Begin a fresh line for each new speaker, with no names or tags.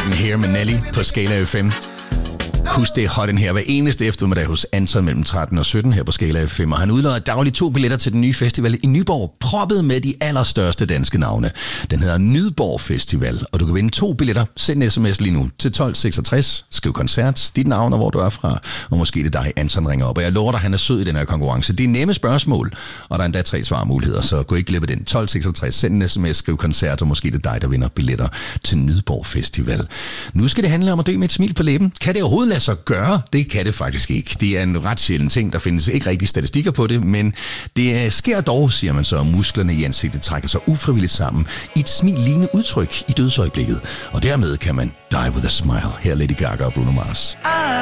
Hot in Here med Nelly på Skala FM. Husk, det er Hot in Here hver eneste eftermiddag hos Anton mellem 13 og 17 her på Skala FM. Og han udlodder dagligt 2 billetter til den nye festival i Nyborg, proppet med de allerstørste danske navne. Den hedder Nyborg Festival, og du kan vinde 2 billetter. Send en sms lige nu til 1266. Skriv koncert, dit navn og hvor du er fra. Og måske det er dig, Anton ringer op. Og jeg lover dig, han er sød i den her konkurrence. Det er nemme spørgsmål, og der er endda 3 svarmuligheder, så gå ikke glip af den. 1266. Send en sms, skriv koncert, og måske det er dig, der vinder billetter til Nyborg Festival. Nu skal det handle om at dø med et smil på læben. Kan det overhovedet lade sig gøre? Det kan det faktisk ikke. Det er en ret sjælden ting. Der findes ikke rigtig statistikker på det, men det sker dog, siger man så, at musklerne i ansigtet trækker sig ufrivilligt sammen i et smil-lignende udtryk i dødsøjeblikket. Og dermed kan man die with a smile. Her er Lady Gaga og Bruno Mars.